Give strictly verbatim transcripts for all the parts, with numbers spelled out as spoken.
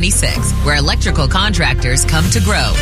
ninety-six, where electrical contractors come to grow.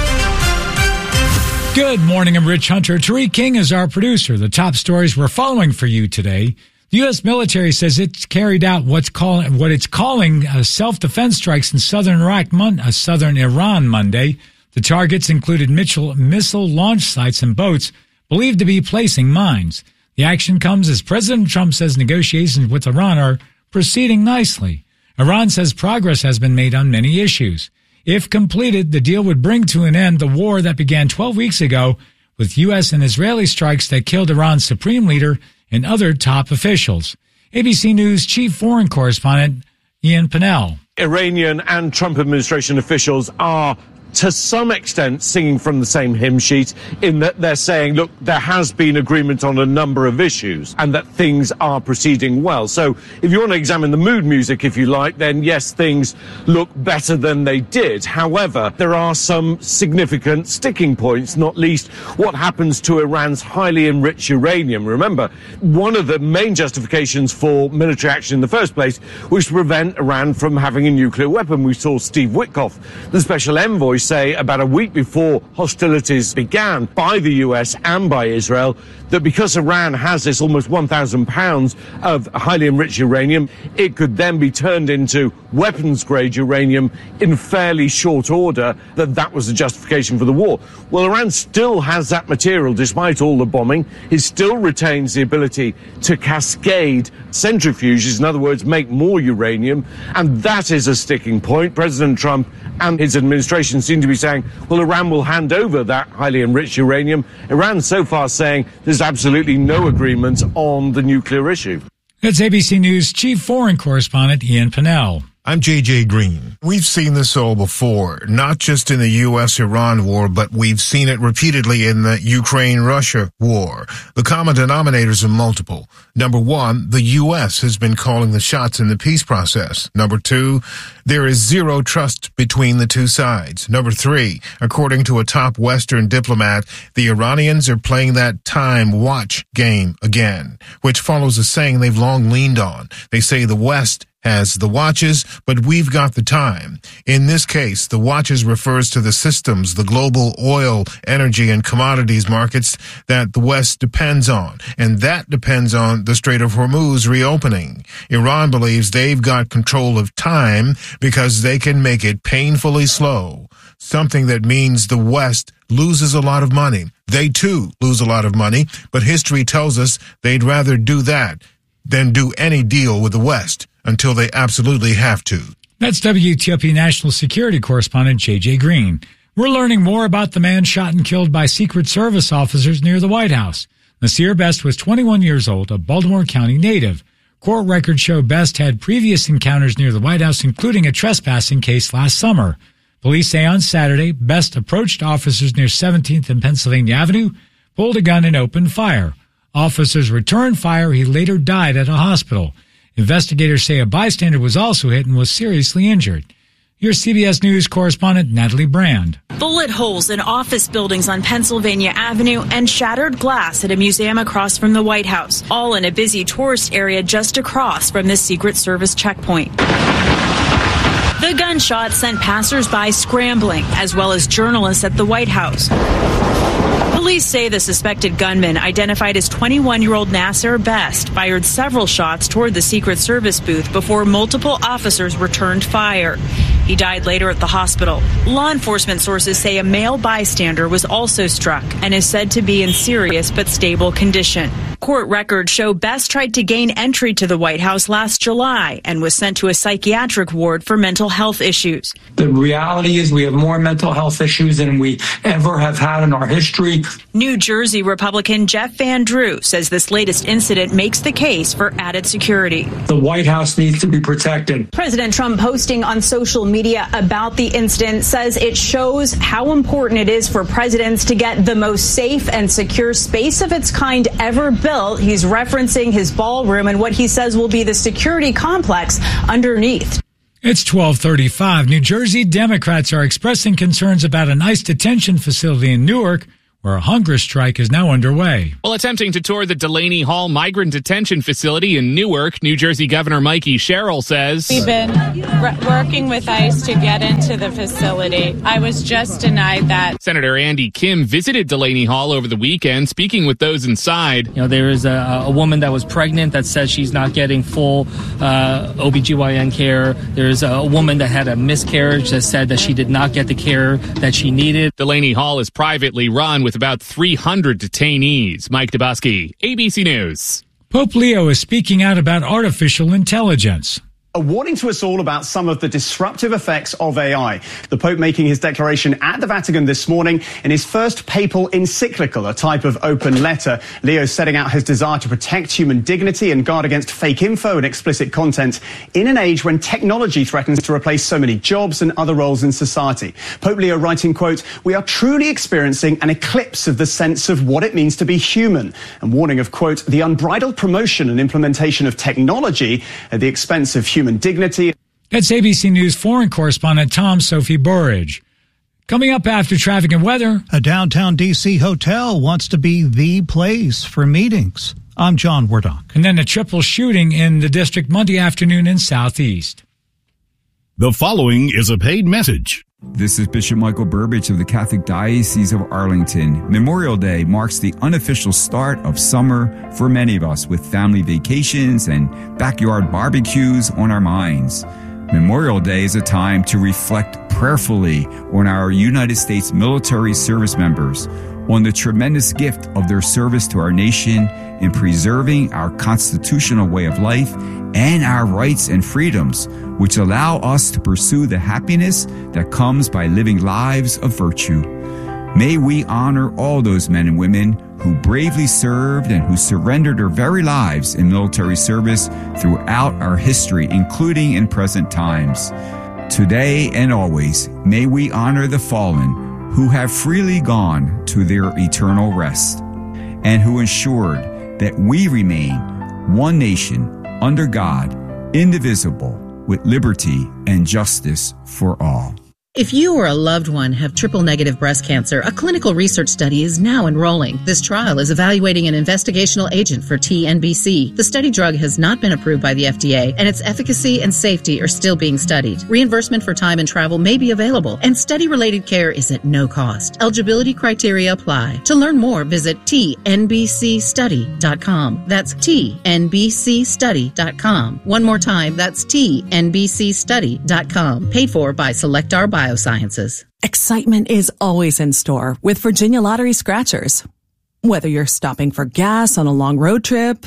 Good morning, I'm Rich Hunter. Tariq King is our producer. The top stories we're following for you today. The U S military says it's carried out what's call, what it's calling uh, self-defense strikes in southern Iraq, Mon- uh, southern Iran Monday. The targets included Mitchell missile launch sites and boats believed to be placing mines. The action comes as President Trump says negotiations with Iran are proceeding nicely. Iran says progress has been made on many issues. If completed, the deal would bring to an end the war that began twelve weeks ago with U S and Israeli strikes that killed Iran's supreme leader and other top officials. A B C News chief foreign correspondent Ian Pennell. Iranian and Trump administration officials are to some extent singing from the same hymn sheet in that they're saying, look, there has been agreement on a number of issues and that things are proceeding well. So if you want to examine the mood music, if you like, then yes, things look better than they did. However, there are some significant sticking points, not least what happens to Iran's highly enriched uranium. Remember, one of the main justifications for military action in the first place was to prevent Iran from having a nuclear weapon. We saw Steve Witkoff, the special envoy, say about a week before hostilities began by the U S and by Israel that because Iran has this almost one thousand pounds of highly enriched uranium, it could then be turned into weapons-grade uranium in fairly short order, that that was the justification for the war. Well, Iran still has that material despite all the bombing. It still retains the ability to cascade centrifuges, in other words, make more uranium, and that is a sticking point. President Trump and his administration seem to be saying, well, Iran will hand over that highly enriched uranium. Iran so far saying there's absolutely no agreement on the nuclear issue. That's A B C News chief foreign correspondent Ian Pennell. I'm J J Green. We've seen this all before, not just in the U S Iran war, but we've seen it repeatedly in the Ukraine-Russia war. The common denominators are multiple. Number one, the U S has been calling the shots in the peace process. Number two, there is zero trust between the two sides. Number three, according to a top Western diplomat, the Iranians are playing that time watch game again, which follows a saying they've long leaned on. They say the West has the watches, but we've got the time. In this case, the watches refers to the systems, the global oil, energy, and commodities markets that the West depends on, and that depends on the Strait of Hormuz reopening. Iran believes they've got control of time because they can make it painfully slow, something that means the West loses a lot of money. They, too, lose a lot of money, but history tells us they'd rather do that than do any deal with the West until they absolutely have to. That's W T O P National Security Correspondent J J Green. We're learning more about the man shot and killed by Secret Service officers near the White House. Nasir Best was twenty-one years old, a Baltimore County native. Court records show Best had previous encounters near the White House, including a trespassing case last summer. Police say on Saturday, Best approached officers near seventeenth and Pennsylvania Avenue, pulled a gun and opened fire. Officers returned fire. He later died at a hospital. Investigators say a bystander was also hit and was seriously injured. Here's C B S News correspondent Natalie Brand. Bullet holes in office buildings on Pennsylvania Avenue and shattered glass at a museum across from the White House, all in a busy tourist area just across from the Secret Service checkpoint. The gunshot sent passersby scrambling, as well as journalists at the White House. Police say the suspected gunman, identified as twenty-one-year-old Nasir Best, fired several shots toward the Secret Service booth before multiple officers returned fire. He died later at the hospital. Law enforcement sources say a male bystander was also struck and is said to be in serious but stable condition. Court records show Best tried to gain entry to the White House last July and was sent to a psychiatric ward for mental health issues. The reality is we have more mental health issues than we ever have had in our history. New Jersey Republican Jeff Van Drew says this latest incident makes the case for added security. The White House needs to be protected. President Trump posting on social media about the incident says it shows how important it is for presidents to get the most safe and secure space of its kind ever built. He's referencing his ballroom and what he says will be the security complex underneath. It's twelve thirty-five. New Jersey Democrats are expressing concerns about an ICE detention facility in Newark where a hunger strike is now underway. While attempting to tour the Delaney Hall Migrant Detention Facility in Newark, New Jersey Governor Mikey Sherrill says, "We've been re- working with ICE to get into the facility. I was just denied that." Senator Andy Kim visited Delaney Hall over the weekend, speaking with those inside. You know, there is a, a woman that was pregnant that says she's not getting full uh, O B G Y N care. There's a woman that had a miscarriage that said that she did not get the care that she needed. Delaney Hall is privately run with about three hundred detainees. Mike Dubusky, A B C News. Pope Leo is speaking out about artificial intelligence. A warning to us all about some of the disruptive effects of A I. The Pope making his declaration at the Vatican this morning in his first papal encyclical, a type of open letter. Leo setting out his desire to protect human dignity and guard against fake info and explicit content in an age when technology threatens to replace so many jobs and other roles in society. Pope Leo writing, quote, "We are truly experiencing an eclipse of the sense of what it means to be human," and warning of, quote, "the unbridled promotion and implementation of technology at the expense of human dignity." That's A B C News foreign correspondent Tom Sophie Burridge. Coming up after traffic and weather. A downtown D C hotel wants to be the place for meetings. I'm John Wardock. And then a triple shooting in the district Monday afternoon in Southeast. The following is a paid message. This is Bishop Michael Burbidge of the Catholic Diocese of Arlington. Memorial Day marks the unofficial start of summer for many of us, with family vacations and backyard barbecues on our minds. Memorial Day is a time to reflect prayerfully on our United States military service members, on the tremendous gift of their service to our nation in preserving our constitutional way of life and our rights and freedoms, which allow us to pursue the happiness that comes by living lives of virtue. May we honor all those men and women who bravely served and who surrendered their very lives in military service throughout our history, including in present times. Today and always, may we honor the fallen who have freely gone to their eternal rest, and who ensured that we remain one nation under God, indivisible, with liberty and justice for all. If you or a loved one have triple-negative breast cancer, a clinical research study is now enrolling. This trial is evaluating an investigational agent for T N B C. The study drug has not been approved by the F D A, and its efficacy and safety are still being studied. Reimbursement for time and travel may be available, and study-related care is at no cost. Eligibility criteria apply. To learn more, visit T N B C study dot com. That's T N B C study dot com. One more time, that's T N B C study dot com. Paid for by Selectar Biosciences. Excitement is always in store with Virginia Lottery Scratchers. Whether you're stopping for gas on a long road trip,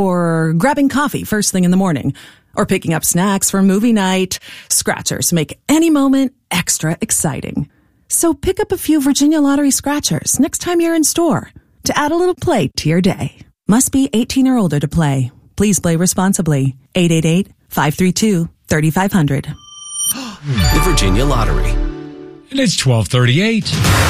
or grabbing coffee first thing in the morning, or picking up snacks for movie night, Scratchers make any moment extra exciting. So pick up a few Virginia Lottery Scratchers next time you're in store to add a little play to your day. Must be eighteen or older to play. Please play responsibly. eight eight eight, five three two, three five zero zero. The Virginia Lottery. And it's twelve thirty-eight.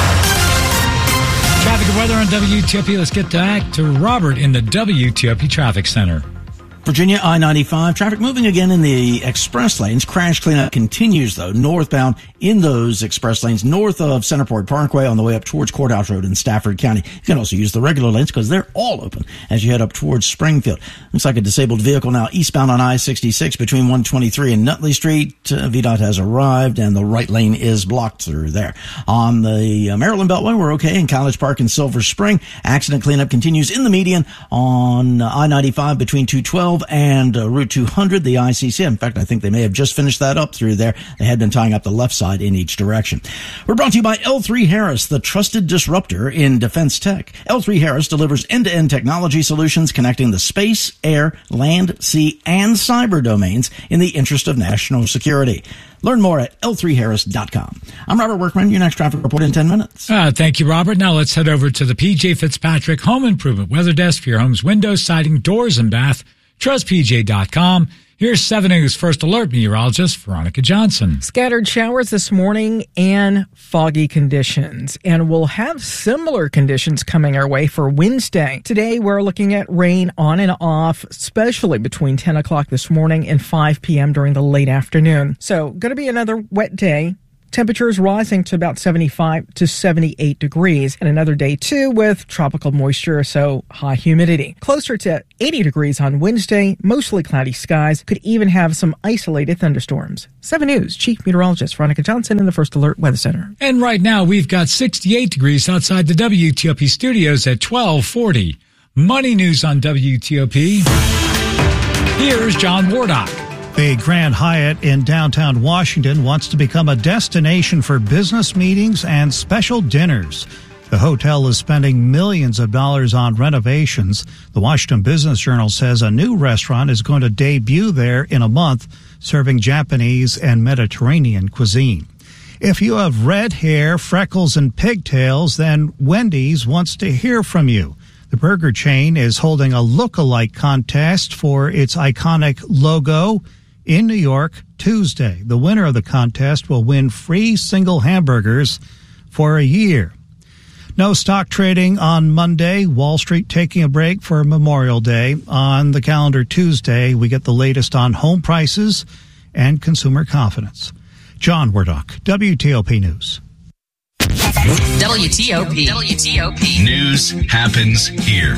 Traffic and weather on W T O P. Let's get back to Robert in the W T O P Traffic Center. Virginia I ninety-five, traffic moving again in the express lanes. Crash cleanup continues, though, northbound in those express lanes, north of Centerport Parkway on the way up towards Courthouse Road in Stafford County. You can also use the regular lanes because they're all open as you head up towards Springfield. Looks like a disabled vehicle now eastbound on I sixty-six between one twenty-three and Nutley Street. Uh, V DOT has arrived, and the right lane is blocked through there. On the uh, Maryland Beltway, we're okay in College Park and Silver Spring. Accident cleanup continues in the median on uh, I ninety-five between two twelve and uh, Route two hundred, the I C C. In fact, I think they may have just finished that up through there. They had been tying up the left side in each direction. We're brought to you by L three Harris, the trusted disruptor in defense tech. L three Harris delivers end-to-end technology solutions connecting the space, air, land, sea, and cyber domains in the interest of national security. Learn more at L three harris dot com. I'm Robert Workman. Your next traffic report in ten minutes. Uh, thank you, Robert. Now let's head over to the P J Fitzpatrick Home Improvement Weather Desk for your home's windows, siding, doors, and bath. Trust P J dot com. Here's seven News First Alert meteorologist Veronica Johnson. Scattered showers this morning and foggy conditions. And we'll have similar conditions coming our way for Wednesday. Today, we're looking at rain on and off, especially between ten o'clock this morning and five p.m. during the late afternoon. So, going to be another wet day. Temperatures rising to about seventy-five to seventy-eight degrees, and another day too with tropical moisture, so high humidity. Closer to eighty degrees on Wednesday, mostly cloudy skies, could even have some isolated thunderstorms. seven News Chief Meteorologist Veronica Johnson in the First Alert Weather Center. And right now we've got sixty-eight degrees outside the W T O P studios at twelve forty. Money news on W T O P. Here's John Wardock. The Grand Hyatt in downtown Washington wants to become a destination for business meetings and special dinners. The hotel is spending millions of dollars on renovations. The Washington Business Journal says a new restaurant is going to debut there in a month, serving Japanese and Mediterranean cuisine. If you have red hair, freckles, and pigtails, then Wendy's wants to hear from you. The burger chain is holding a look-alike contest for its iconic logo in New York Tuesday. The winner of the contest will win free single hamburgers for a year. No stock trading on Monday. Wall Street taking a break for Memorial Day. On the calendar Tuesday, we get the latest on home prices and consumer confidence. John Wardock, W T O P News. W T O P. W T O P. News happens here.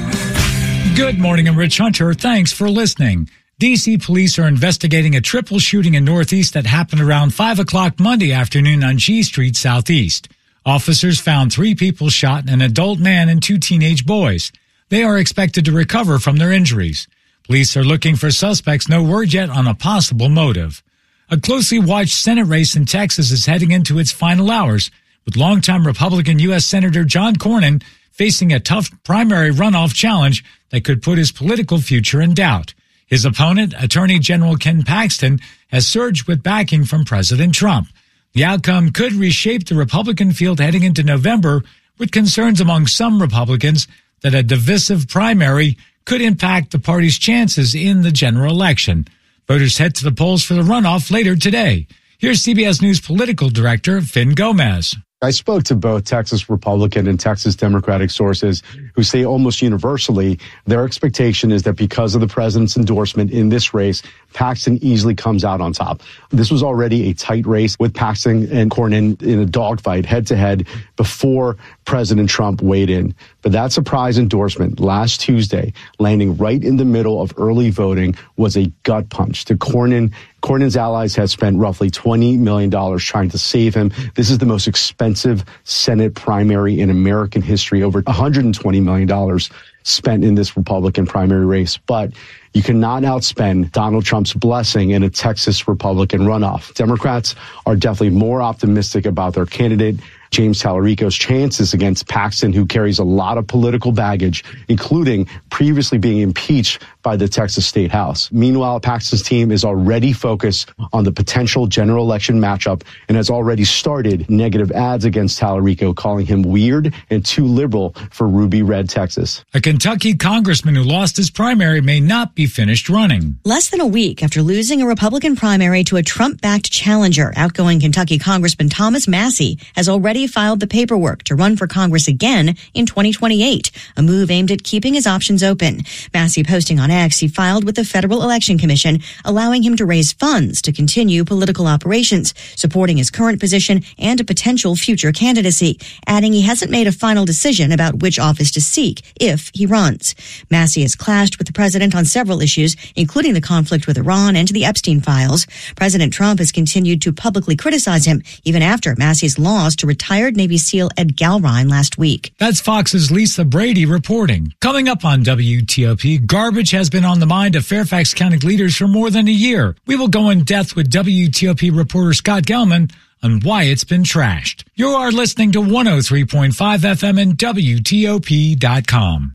Good morning, I'm Rich Hunter. Thanks for listening. D C police are investigating a triple shooting in Northeast that happened around five o'clock Monday afternoon on G Street Southeast. Officers found three people shot, an adult man and two teenage boys. They are expected to recover from their injuries. Police are looking for suspects. No word yet on a possible motive. A closely watched Senate race in Texas is heading into its final hours, with longtime Republican U S Senator John Cornyn facing a tough primary runoff challenge that could put his political future in doubt. His opponent, Attorney General Ken Paxton, has surged with backing from President Trump. The outcome could reshape the Republican field heading into November, with concerns among some Republicans that a divisive primary could impact the party's chances in the general election. Voters head to the polls for the runoff later today. Here's C B S News political director Finn Gomez. I spoke to both Texas Republican and Texas Democratic sources who say almost universally their expectation is that because of the president's endorsement in this race, Paxton easily comes out on top. This was already a tight race with Paxton and Cornyn in a dogfight head-to-head before President Trump weighed in. But that surprise endorsement last Tuesday, landing right in the middle of early voting, was a gut punch to Cornyn. Cornyn's allies have spent roughly twenty million dollars trying to save him. This is the most expensive Senate primary in American history, over one hundred twenty million dollars spent in this Republican primary race. But you cannot outspend Donald Trump's blessing in a Texas Republican runoff. Democrats are definitely more optimistic about their candidate, James Tallarico's chances against Paxton, who carries a lot of political baggage, including previously being impeached by the Texas State House. Meanwhile, Paxton's team is already focused on the potential general election matchup and has already started negative ads against Tallarico, calling him weird and too liberal for ruby red Texas. A Kentucky congressman who lost his primary may not be finished running. Less than a week after losing a Republican primary to a Trump-backed challenger, outgoing Kentucky Congressman Thomas Massie has already filed the paperwork to run for Congress again in twenty twenty-eight, a move aimed at keeping his options open. Massie posting on X, he filed with the Federal Election Commission, allowing him to raise funds to continue political operations, supporting his current position and a potential future candidacy, adding he hasn't made a final decision about which office to seek if he runs. Massie has clashed with the president on several issues, including the conflict with Iran and the Epstein files. President Trump has continued to publicly criticize him, even after Massie's loss to retired Navy SEAL Ed Galrine last week. That's Fox's Lisa Brady reporting. Coming up on W T O P, garbage has been on the mind of Fairfax County leaders for more than a year. We will go in depth with W T O P reporter Scott Gelman on why it's been trashed. You are listening to one oh three point five F M and W T O P dot com.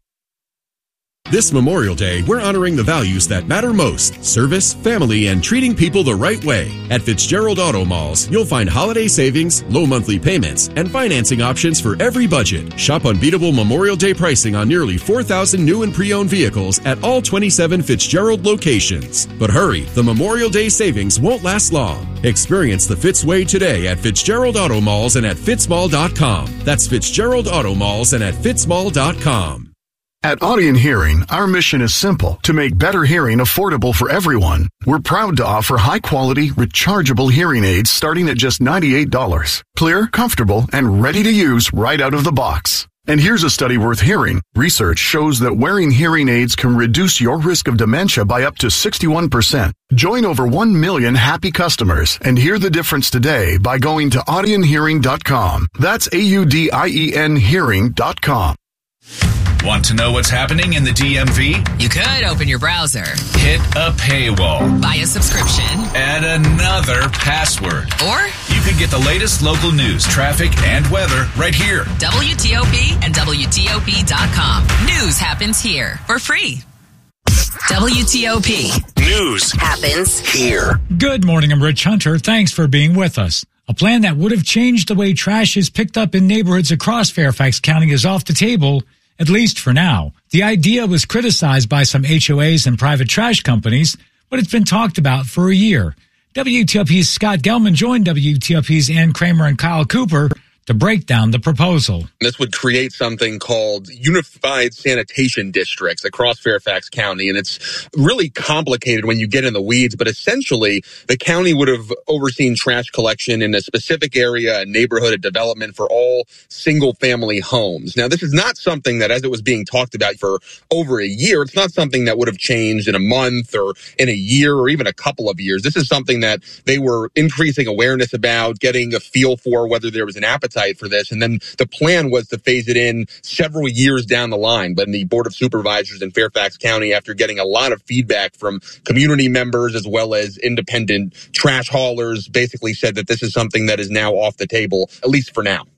This Memorial Day, we're honoring the values that matter most: service, family, and treating people the right way. At Fitzgerald Auto Malls, you'll find holiday savings, low monthly payments, and financing options for every budget. Shop unbeatable Memorial Day pricing on nearly four thousand new and pre-owned vehicles at all twenty-seven Fitzgerald locations. But hurry, the Memorial Day savings won't last long. Experience the Fitz way today at Fitzgerald Auto Malls and at fitzmall dot com. That's Fitzgerald Auto Malls and at fitzmall dot com. At Audien Hearing, our mission is simple, to make better hearing affordable for everyone. We're proud to offer high-quality, rechargeable hearing aids starting at just ninety-eight dollars. Clear, comfortable, and ready to use right out of the box. And here's a study worth hearing. Research shows that wearing hearing aids can reduce your risk of dementia by up to sixty-one percent. Join over one million happy customers and hear the difference today by going to audien hearing dot com. That's A U D I E N hearing dot com. Want to know what's happening in the D M V? You could open your browser, hit a paywall, buy a subscription, add another password. Or you could get the latest local news, traffic, and weather right here. W T O P and W T O P dot com. News happens here for free. W T O P. News happens here. Good morning, I'm Rich Hunter. Thanks for being with us. A plan that would have changed the way trash is picked up in neighborhoods across Fairfax County is off the table, at least for now. The idea was criticized by some H O As and private trash companies, but it's been talked about for a year. W T O P's Scott Gelman joined W T O P's Ann Kramer and Kyle Cooper to break down the proposal. This would create something called Unified Sanitation Districts across Fairfax County, and it's really complicated when you get in the weeds, but essentially the county would have overseen trash collection in a specific area, a neighborhood, a development for all single-family homes. Now, this is not something that, as it was being talked about for over a year, it's not something that would have changed in a month or in a year or even a couple of years. This is something that they were increasing awareness about, getting a feel for whether there was an appetite for this, and then the plan was to phase it in several years down the line. But the Board of Supervisors in Fairfax County, after getting a lot of feedback from community members as well as independent trash haulers, basically said that this is something that is now off the table, at least for now.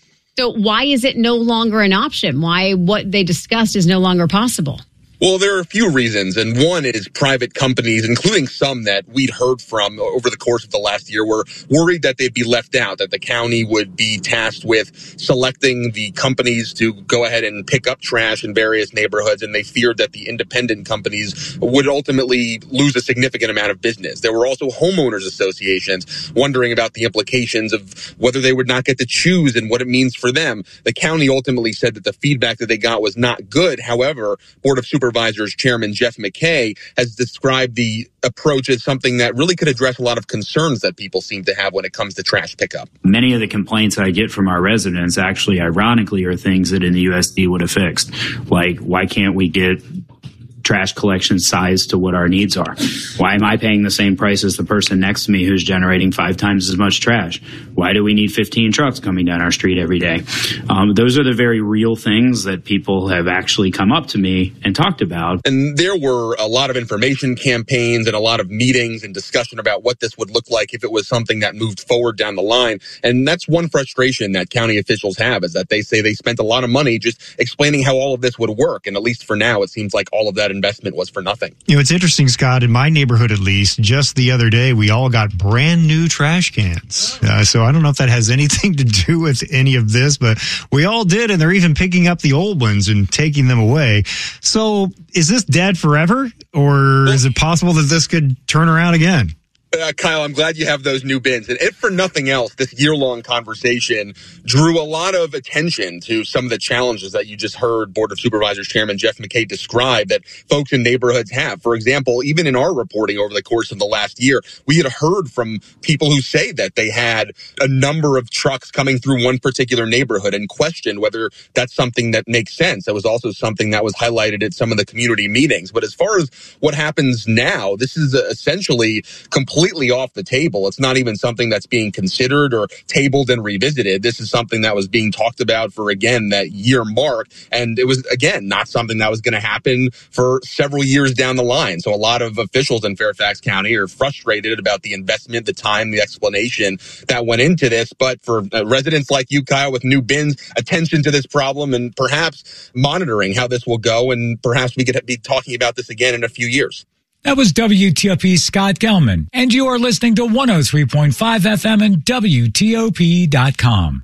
So why is it no longer an option? Why what they discussed is no longer possible? Well, there are a few reasons, and one is private companies, including some that we'd heard from over the course of the last year, were worried that they'd be left out, that the county would be tasked with selecting the companies to go ahead and pick up trash in various neighborhoods, and they feared that the independent companies would ultimately lose a significant amount of business. There were also homeowners associations wondering about the implications of whether they would not get to choose and what it means for them. The county ultimately said that the feedback that they got was not good. However, Board of Supervisors Supervisors Chairman Jeff McKay has described the approach as something that really could address a lot of concerns that people seem to have when it comes to trash pickup. Many of the complaints I get from our residents actually, ironically, are things that in the U S D would have fixed. Like, why can't we get trash collection size to what our needs are? Why am I paying the same price as the person next to me who's generating five times as much trash? Why do we need fifteen trucks coming down our street every day? Um, those are the very real things that people have actually come up to me and talked about. And there were a lot of information campaigns and a lot of meetings and discussion about what this would look like if it was something that moved forward down the line. And that's one frustration that county officials have, is that they say they spent a lot of money just explaining how all of this would work. And at least for now, it seems like all of that investment was for nothing. You know, it's interesting, Scott, in my neighborhood at least, just the other day, we all got brand new trash cans. Uh, so I don't know if that has anything to do with any of this, but we all did, and they're even picking up the old ones and taking them away. So is this dead forever, or is it possible that this could turn around again? Uh, Kyle, I'm glad you have those new bins. And if for nothing else, this year-long conversation drew a lot of attention to some of the challenges that you just heard Board of Supervisors Chairman Jeff McKay describe that folks in neighborhoods have. For example, even in our reporting over the course of the last year, we had heard from people who say that they had a number of trucks coming through one particular neighborhood and questioned whether that's something that makes sense. That was also something that was highlighted at some of the community meetings. But as far as what happens now, this is essentially completely completely off the table. It's not even something that's being considered or tabled and revisited. This is something that was being talked about for, again, that year mark. And it was, again, not something that was going to happen for several years down the line. So a lot of officials in Fairfax County are frustrated about the investment, the time, the explanation that went into this. But for uh, residents like you, Kyle, with new bins, attention to this problem and perhaps monitoring how this will go. And perhaps we could be talking about this again in a few years. That was W T O P's Scott Gelman. And you are listening to one oh three point five F M and W T O P dot com.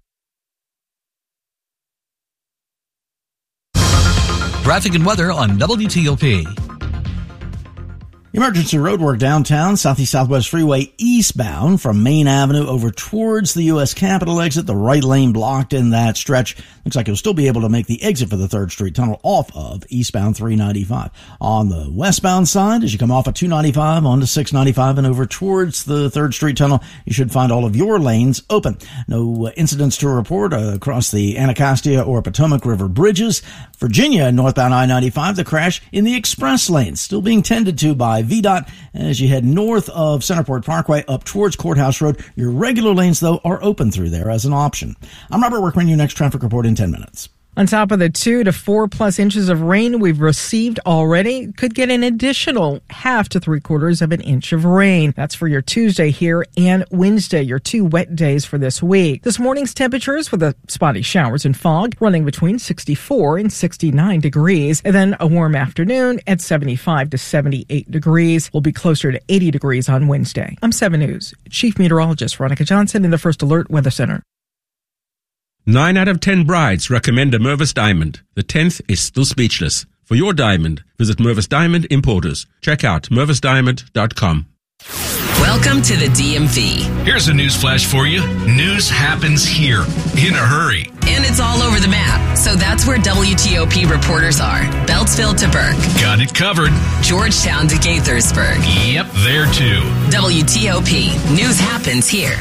Traffic and weather on W T O P. Emergency road work downtown, Southeast Southwest Freeway eastbound from Main Avenue over towards the U S Capitol exit. The right lane blocked in that stretch. Looks like you'll still be able to make the exit for the third Street Tunnel off of eastbound three ninety-five. On the westbound side, as you come off of two ninety-five onto six ninety-five and over towards the third Street Tunnel, you should find all of your lanes open. No incidents to report uh, across the Anacostia or Potomac River bridges. Virginia, northbound I ninety-five, the crash in the express lanes, still being tended to by V DOT as you head north of Centerport Parkway up towards Courthouse Road. Your regular lanes, though, are open through there as an option. I'm Robert Workman, your next traffic report in ten minutes. On top of the two to four plus inches of rain we've received already, could get an additional half to three quarters of an inch of rain. That's for your Tuesday here and Wednesday, your two wet days for this week. This morning's temperatures with the spotty showers and fog running between sixty-four and sixty-nine degrees. And then a warm afternoon at seventy-five to seventy-eight degrees. We'll be closer to eighty degrees on Wednesday. I'm seven News Chief Meteorologist Veronica Johnson in the First Alert Weather Center. Nine out of ten brides recommend a Mervis diamond. The tenth is still speechless. For your diamond, visit Mervis Diamond Importers. Check out mervis diamond dot com. Welcome to the D M V. Here's a news flash for you. News happens here in a hurry. And it's all over the map. So that's where W T O P reporters are. Beltsville to Burke. Got it covered. Georgetown to Gaithersburg. Yep, there too. W T O P. News happens here.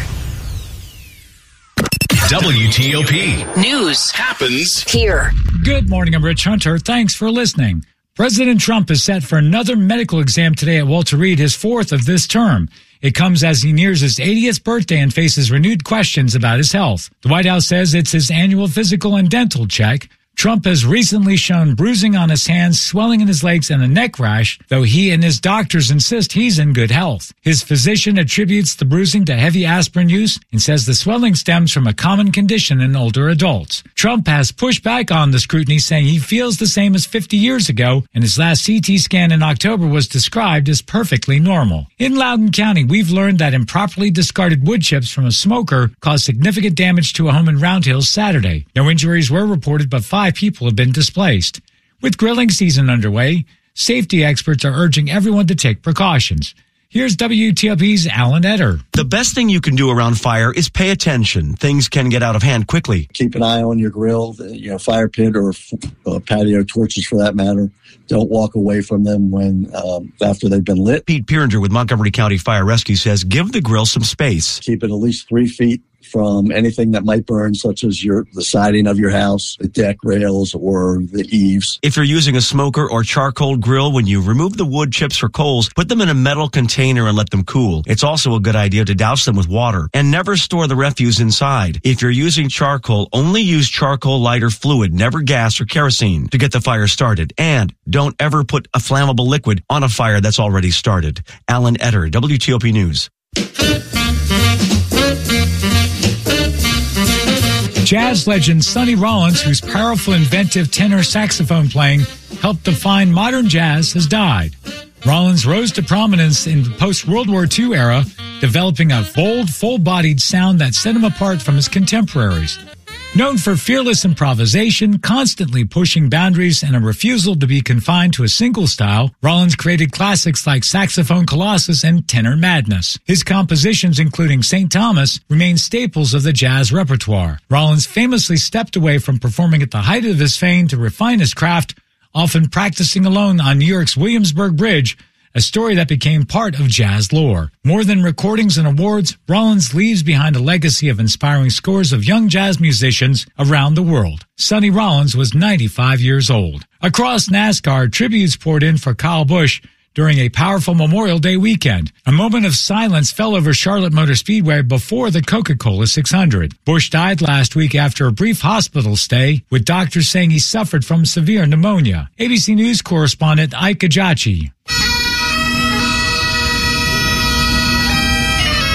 W T O P. News happens here. Good morning, I'm Rich Hunter. Thanks for listening. President Trump is set for another medical exam today at Walter Reed, his fourth of this term. It comes as he nears his eightieth birthday and faces renewed questions about his health. The White House says it's his annual physical and dental check. Trump has recently shown bruising on his hands, swelling in his legs, and a neck rash, though he and his doctors insist he's in good health. His physician attributes the bruising to heavy aspirin use and says the swelling stems from a common condition in older adults. Trump has pushed back on the scrutiny, saying he feels the same as fifty years ago, and his last C T scan in October was described as perfectly normal. In Loudoun County, we've learned that improperly discarded wood chips from a smoker caused significant damage to a home in Round Hills Saturday. No injuries were reported, but five people have been displaced. With grilling season underway, safety experts are urging everyone to take precautions. Here's W T O P's Alan Etter. The best thing you can do around fire is pay attention. Things can get out of hand quickly. Keep an eye on your grill, you know, fire pit or uh, patio torches for that matter. Don't walk away from them when um, after they've been lit. Pete Pieringer with Montgomery County Fire Rescue says give the grill some space. Keep it at least three feet from anything that might burn, such as your the siding of your house, the deck rails, or the eaves. If you're using a smoker or charcoal grill, when you remove the wood chips or coals, put them in a metal container and let them cool. It's also a good idea to douse them with water and never store the refuse inside. If you're using charcoal, only use charcoal lighter fluid, never gas or kerosene, to get the fire started. And don't ever put a flammable liquid on a fire that's already started. Alan Etter, W T O P News. Jazz legend Sonny Rollins, whose powerful, inventive tenor saxophone playing helped define modern jazz, has died. Rollins rose to prominence in the post-World War Two era, developing a bold, full-bodied sound that set him apart from his contemporaries. Known for fearless improvisation, constantly pushing boundaries, and a refusal to be confined to a single style, Rollins created classics like Saxophone Colossus and Tenor Madness. His compositions, including Saint Thomas, remain staples of the jazz repertoire. Rollins famously stepped away from performing at the height of his fame to refine his craft, often practicing alone on New York's Williamsburg Bridge, a story that became part of jazz lore. More than recordings and awards, Rollins leaves behind a legacy of inspiring scores of young jazz musicians around the world. Sonny Rollins was ninety-five years old. Across NASCAR, tributes poured in for Kyle Busch during a powerful Memorial Day weekend. A moment of silence fell over Charlotte Motor Speedway before the Coca-Cola six hundred. Busch died last week after a brief hospital stay, with doctors saying he suffered from severe pneumonia. A B C News correspondent Ike Ajachi.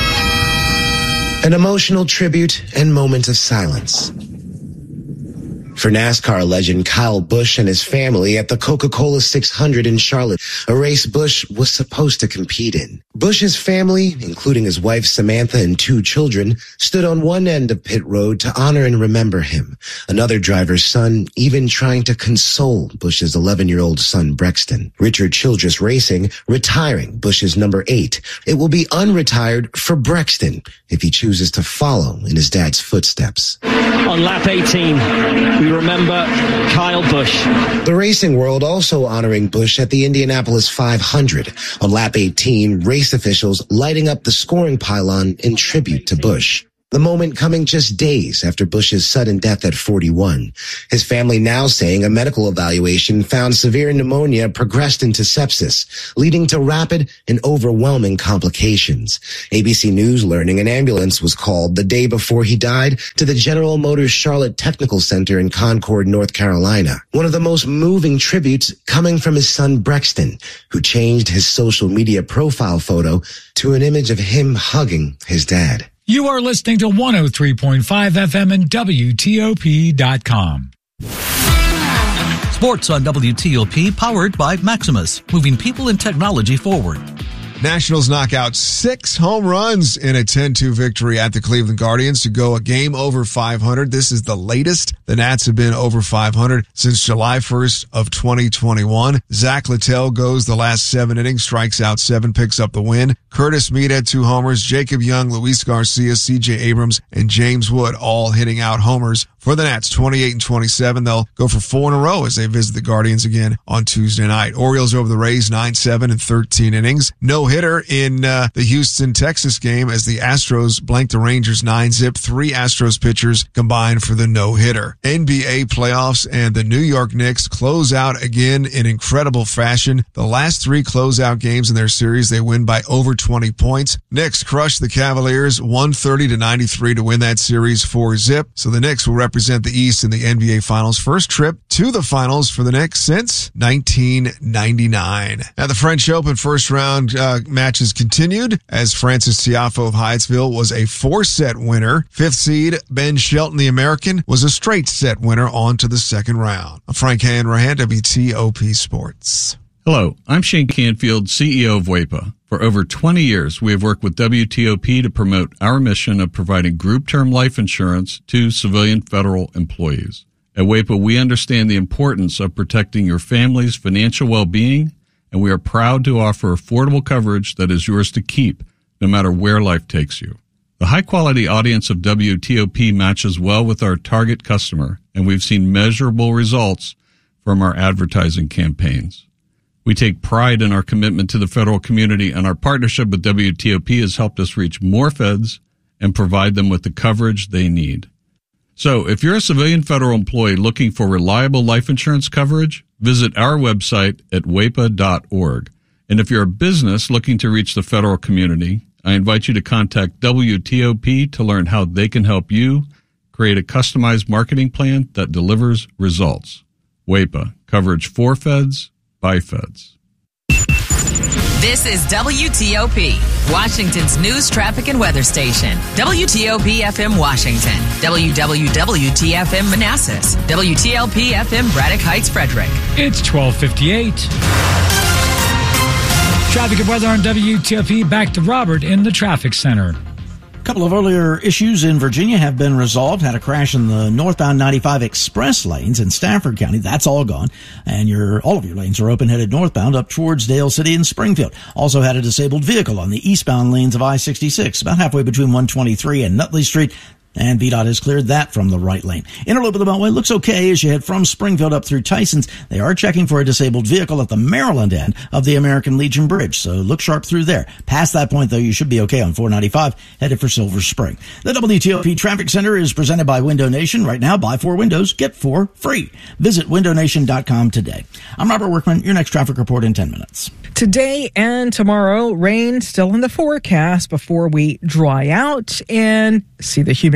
An emotional tribute and moment of silence. For NASCAR legend Kyle Busch and his family at the Coca-Cola six hundred in Charlotte, a race Busch was supposed to compete in. Busch's family, including his wife Samantha and two children, stood on one end of pit road to honor and remember him. Another driver's son even trying to console Busch's eleven-year-old son Brexton. Richard Childress Racing retiring Busch's number eight. It will be unretired for Brexton if he chooses to follow in his dad's footsteps. On lap eighteen, we remember Kyle Busch. The racing world also honoring Busch at the Indianapolis five hundred. On lap eighteen, race officials lighting up the scoring pylon in tribute to Busch. The moment coming just days after Busch's sudden death at forty-one. His family now saying a medical evaluation found severe pneumonia progressed into sepsis, leading to rapid and overwhelming complications. A B C News learning an ambulance was called the day before he died to the General Motors Charlotte Technical Center in Concord, North Carolina. One of the most moving tributes coming from his son Brexton, who changed his social media profile photo to an image of him hugging his dad. You are listening to one oh three point five F M and W T O P dot com. Sports on W T O P, powered by Maximus, moving people and technology forward. Nationals knock out six home runs in a ten two victory at the Cleveland Guardians to go a game over five hundred. This is the latest the Nats have been over five hundred since July first of twenty twenty-one. Zach Littell goes the last seven innings, strikes out seven, picks up the win. Curtis Mead had two homers. Jacob Young, Luis Garcia, C J Abrams, and James Wood all hitting out homers for the Nats. twenty-eight and twenty-seven. They'll go for four in a row as they visit the Guardians again on Tuesday night. Orioles over the Rays nine seven and thirteen innings. No hitter in uh, the Houston, Texas game as the Astros blanked the Rangers nine zip. Three Astros pitchers combined for the no-hitter. N B A playoffs and the New York Knicks close out again in incredible fashion. The last three closeout games in their series, they win by over twenty points. Knicks crush the Cavaliers one thirty to ninety-three to win that series four zip. So the Knicks will represent the East in the N B A Finals. First trip to the Finals for the Knicks since nineteen ninety-nine. Now the French Open first round uh, matches continued as Francis Tiafoe of Hyattsville was a four-set winner. Fifth seed Ben Shelton, the American, was a straight set winner on to the second round. Frank Hanrahan, W T O P Sports. Hello, I'm Shane Canfield, C E O of W A P A. For over twenty years, we have worked with W T O P to promote our mission of providing group term life insurance to civilian federal employees. At W A P A, we understand the importance of protecting your family's financial well-being, and we are proud to offer affordable coverage that is yours to keep, no matter where life takes you. The high-quality audience of W T O P matches well with our target customer, and we've seen measurable results from our advertising campaigns. We take pride in our commitment to the federal community, and our partnership with W T O P has helped us reach more feds and provide them with the coverage they need. So if you're a civilian federal employee looking for reliable life insurance coverage, visit our website at W A P A dot org. And if you're a business looking to reach the federal community, I invite you to contact W T O P to learn how they can help you create a customized marketing plan that delivers results. W A P A, coverage for feds, by feds. This is W T O P, Washington's news, traffic, and weather station. W T O P F M Washington, W W W T F M Manassas, W T L P F M Braddock Heights, Frederick. It's twelve fifty-eight. Traffic and weather on W T O P. Back to Robert in the traffic center. A couple of earlier issues in Virginia have been resolved. Had a crash in the northbound ninety-five express lanes in Stafford County. That's all gone. And your all of your lanes are open headed northbound up towards Dale City and Springfield. Also had a disabled vehicle on the eastbound lanes of I sixty-six, about halfway between one twenty-three and Nutley Street. And V DOT has cleared that from the right lane. Interloop of the Beltway looks okay as you head from Springfield up through Tysons. They are checking for a disabled vehicle at the Maryland end of the American Legion Bridge, so look sharp through there. Past that point, though, you should be okay on four ninety-five, headed for Silver Spring. The W T O P Traffic Center is presented by Window Nation. Right now, buy four windows, get four free. Visit window nation dot com today. I'm Robert Workman, your next traffic report in ten minutes. Today and tomorrow, rain still in the forecast before we dry out and see the humidity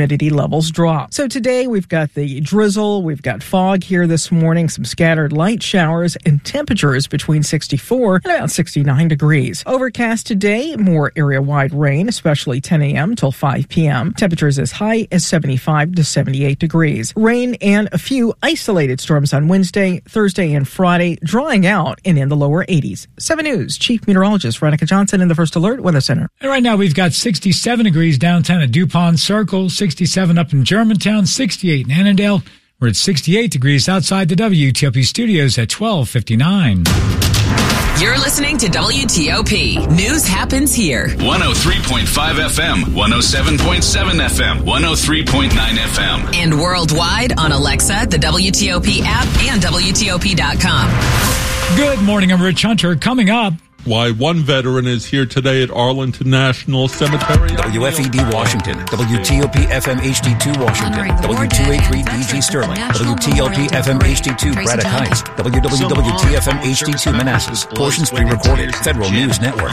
humidity levels drop. So today we've got the drizzle, we've got fog here this morning, some scattered light showers, and temperatures between sixty-four and about sixty-nine degrees. Overcast today, more area-wide rain, especially ten a.m. till five p.m. Temperatures as high as seventy-five to seventy-eight degrees. Rain and a few isolated storms on Wednesday, Thursday, and Friday, drying out and in the lower eighties. seven News Chief Meteorologist Veronica Johnson in the First Alert Weather Center. And right now we've got sixty-seven degrees downtown at DuPont Circle, sixty-seven up in Germantown, sixty-eight in Annandale. We're at sixty-eight degrees outside the W T O P studios at twelve fifty-nine. You're listening to W T O P. News happens here. one oh three point five F M, one oh seven point seven F M, one oh three point nine F M. And worldwide on Alexa, the W T O P app, and W T O P dot com. Good morning, I'm Rich Hunter. Coming up, why one veteran is here today at Arlington National Cemetery. W F E D Washington, W T O P F M H D two Washington, W two eighty-three D G Sterling, W T L P F M H D two Braddock Heights, W W W T F M H D two Manassas. Portions pre-recorded. Federal News Network.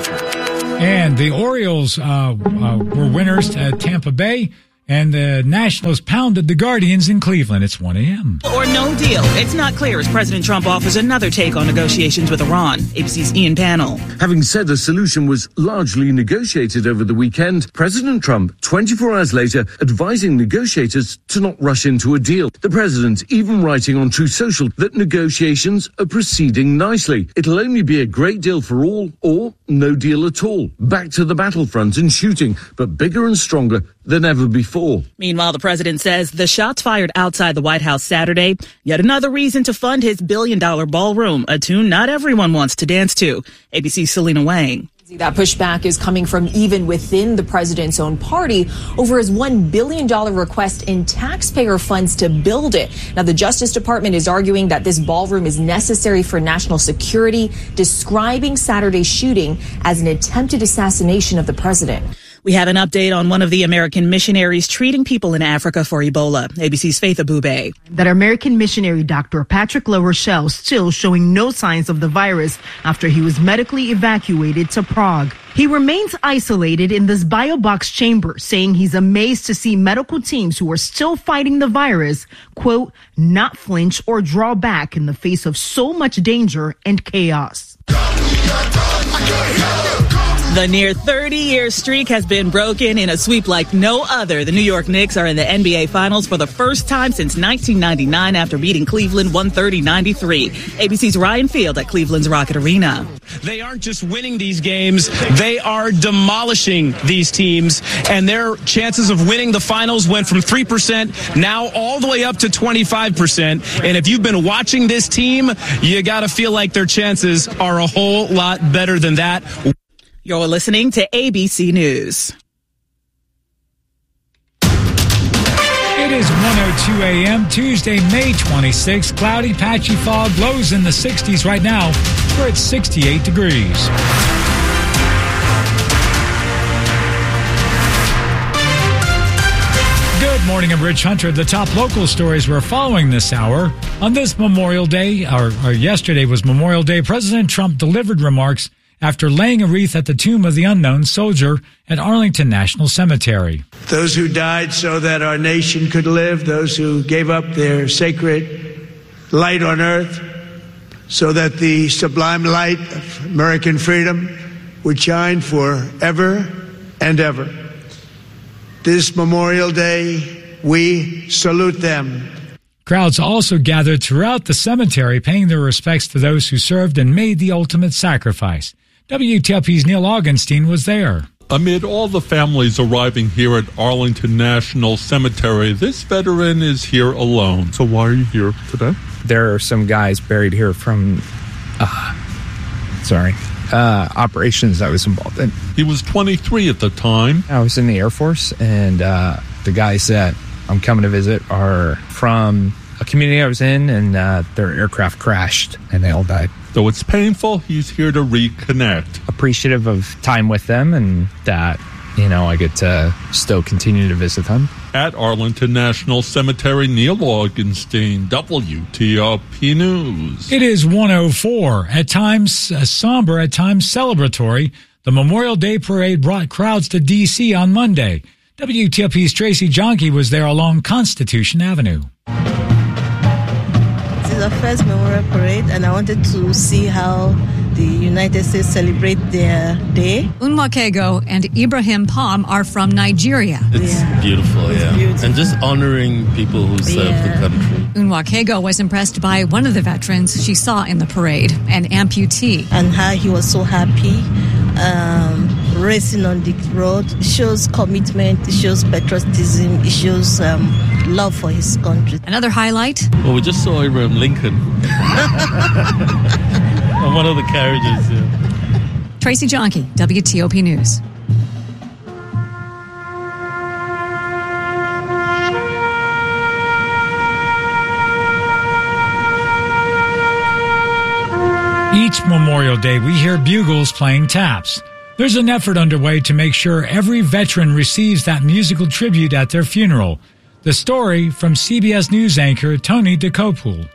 And the Orioles uh, uh, were winners at Tampa Bay. And the Nationals pounded the Guardians in Cleveland. It's one a.m. Or no deal. It's not clear as President Trump offers another take on negotiations with Iran. A B C's Ian Pannell. Having said a solution was largely negotiated over the weekend, President Trump, twenty-four hours later, advising negotiators to not rush into a deal. The president even writing on Truth Social that negotiations are proceeding nicely. It'll only be a great deal for all or no deal at all. Back to the battlefront and shooting, but bigger and stronger than ever before. Meanwhile, the president says the shots fired outside the White House Saturday, yet another reason to fund his billion-dollar ballroom, a tune not everyone wants to dance to. A B C's Selena Wang. That pushback is coming from even within the president's own party over his one billion dollars request in taxpayer funds to build it. Now, the Justice Department is arguing that this ballroom is necessary for national security, describing Saturday's shooting as an attempted assassination of the president. We have an update on one of the American missionaries treating people in Africa for Ebola. A B C's Faith Abube. That American missionary Doctor Patrick LaRochelle still showing no signs of the virus after he was medically evacuated to Prague. He remains isolated in this biobox chamber, saying he's amazed to see medical teams who are still fighting the virus, quote, not flinch or draw back in the face of so much danger and chaos. The near thirty-year streak has been broken in a sweep like no other. The New York Knicks are in the N B A Finals for the first time since nineteen ninety-nine after beating Cleveland one thirty to ninety-three. A B C's Ryan Field at Cleveland's Rocket Arena. They aren't just winning these games, they are demolishing these teams, and their chances of winning the finals went from three percent now all the way up to twenty-five percent. And if you've been watching this team, you got to feel like their chances are a whole lot better than that. You're listening to A B C News. It is one oh two a.m., Tuesday, May twenty-sixth. Cloudy, patchy fog, lows in the sixties right now. We're at sixty-eight degrees. Good morning, I'm Rich Hunter. The top local stories we're following this hour. On this Memorial Day, or, or yesterday was Memorial Day, President Trump delivered remarks after laying a wreath at the tomb of the unknown soldier at Arlington National Cemetery. Those who died so that our nation could live, those who gave up their sacred light on earth so that the sublime light of American freedom would shine forever and ever. This Memorial Day, we salute them. Crowds also gathered throughout the cemetery, paying their respects to those who served and made the ultimate sacrifice. W T O P's Neil Augenstein was there. Amid all the families arriving here at Arlington National Cemetery, this veteran is here alone. So why are you here today? There are some guys buried here from, uh, sorry, uh, operations I was involved in. He was twenty-three at the time. I was in the Air Force, and uh, the guys that I'm coming to visit are from a community I was in, and uh, their aircraft crashed, and they all died. Though it's painful, he's here to reconnect. Appreciative of time with them, and that, you know, I get to still continue to visit them. At Arlington National Cemetery, Neil Augenstein, W T O P News. It is one oh four. At times uh, somber, at times celebratory. The Memorial Day Parade brought crowds to D C on Monday. W T O P's Tracy Jonke was there along Constitution Avenue. This is the first Memorial Parade, and I wanted to see how the United States celebrate their day. Unwakego and Ibrahim Palm are from Nigeria. It's yeah. beautiful, it's yeah. Beautiful. And just honoring people who serve yeah. the country. Unwakego was impressed by one of the veterans she saw in the parade, an amputee. And how he was so happy. Um, racing on the road. It shows commitment, it shows patriotism, it shows um, love for his country. Another highlight? Well, we just saw Abraham Lincoln on one of the carriages. Yeah. Tracy Jonke, W T O P News. Each Memorial Day, we hear bugles playing taps. There's an effort underway to make sure every veteran receives that musical tribute at their funeral. The story from C B S News anchor Tony DeCopool.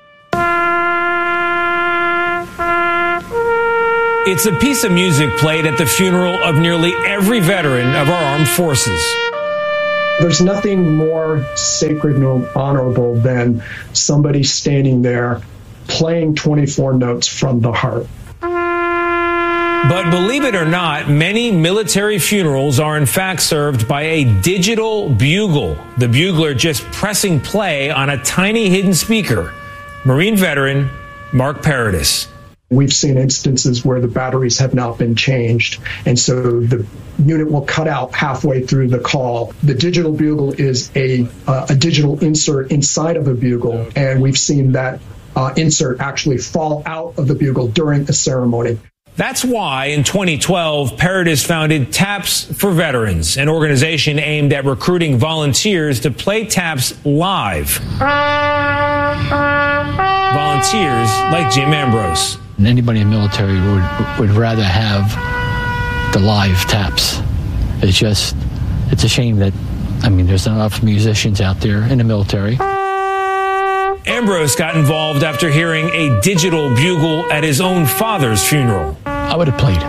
It's a piece of music played at the funeral of nearly every veteran of our armed forces. There's nothing more sacred and honorable than somebody standing there playing twenty-four notes from the heart. But believe it or not, many military funerals are in fact served by a digital bugle. The bugler just pressing play on a tiny hidden speaker. Marine veteran Mark Paradis. We've seen instances where the batteries have not been changed, and so the unit will cut out halfway through the call. The digital bugle is a, uh, a digital insert inside of a bugle, and we've seen that uh, insert actually fall out of the bugle during a ceremony. That's why in twenty twelve, Paradis founded Taps for Veterans, an organization aimed at recruiting volunteers to play taps live. Volunteers like Jim Ambrose. Anybody in the military would would rather have the live taps. It's just, it's a shame that, I mean, there's not enough musicians out there in the military. Ambrose got involved after hearing a digital bugle at his own father's funeral. I would have played.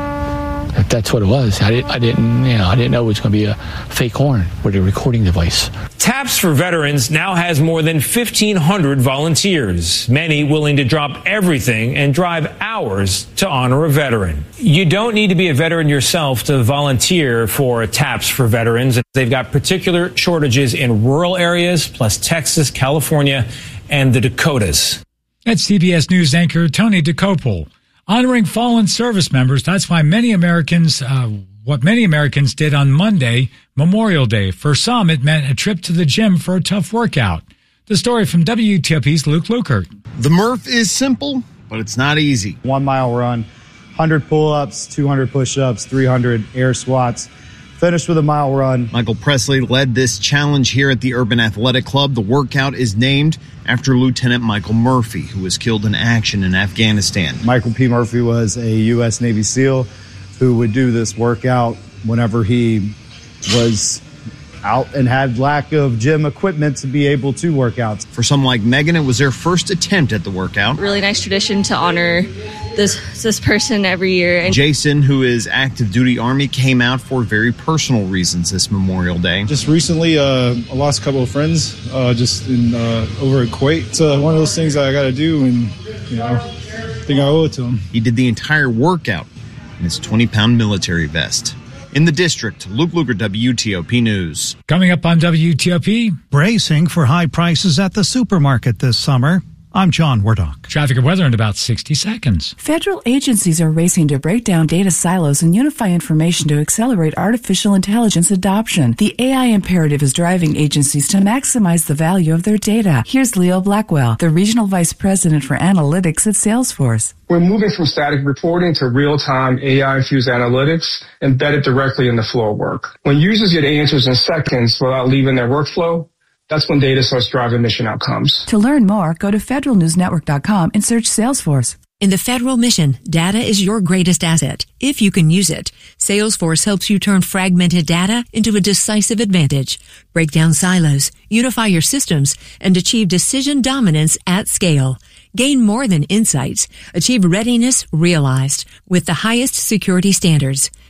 If that's what it was. I, did, I didn't, you know, I didn't know it was going to be a fake horn with a recording device. Taps for Veterans now has more than fifteen hundred volunteers, many willing to drop everything and drive hours to honor a veteran. You don't need to be a veteran yourself to volunteer for Taps for Veterans. They've got particular shortages in rural areas, plus Texas, California, and the Dakotas. That's C B S News anchor Tony DeCopool. Honoring fallen service members, that's why many Americans, uh, what many Americans did on Monday, Memorial Day. For some, it meant a trip to the gym for a tough workout. The story from W T O P's Luke Lukert. The Murph is simple, but it's not easy. One mile run, one hundred pull-ups, two hundred push-ups, three hundred air squats. Finished with a mile run. Michael Presley led this challenge here at the Urban Athletic Club. The workout is named after Lieutenant Michael Murphy, who was killed in action in Afghanistan. Michael P. Murphy was a U S Navy SEAL who would do this workout whenever he was out and had lack of gym equipment to be able to work out. For some like Megan, it was their first attempt at the workout. Really nice tradition to honor this this person every year. And Jason, who is active duty Army, came out for very personal reasons this Memorial Day. Just recently, uh, I lost a couple of friends uh, just in uh, over at Kuwait. It's uh, one of those things that I got to do, and you know, I think I owe it to him. He did the entire workout in his twenty-pound military vest. In the district, Luke Luger, W T O P News. Coming up on W T O P. Bracing for high prices at the supermarket this summer. I'm John Wardock. Traffic and weather in about sixty seconds. Federal agencies are racing to break down data silos and unify information to accelerate artificial intelligence adoption. The A I imperative is driving agencies to maximize the value of their data. Here's Leo Blackwell, the Regional Vice President for Analytics at Salesforce. We're moving from static reporting to real-time A I-infused analytics embedded directly in the flow of work. When users get answers in seconds without leaving their workflow, that's when data starts driving mission outcomes. To learn more, go to federal news network dot com and search Salesforce. In the federal mission, data is your greatest asset, if you can use it. Salesforce helps you turn fragmented data into a decisive advantage. Break down silos, unify your systems, and achieve decision dominance at scale. Gain more than insights. Achieve readiness realized with the highest security standards.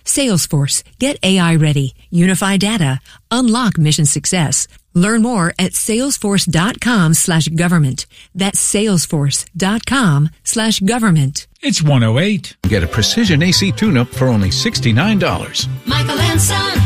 Salesforce. Get A I ready. Unify data. Unlock mission success. Learn more at salesforce.com slash government. That's salesforce.com slash government. It's one oh eight. Get a precision A C tune-up for only sixty-nine dollars. Michael and Son.